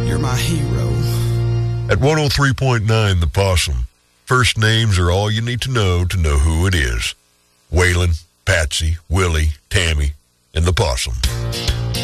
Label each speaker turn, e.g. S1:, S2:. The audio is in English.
S1: you're my hero.
S2: At 103.9 The Possum, first names are all you need to know who it is. Waylon, Patsy, Willie, Tammy, and the Possum.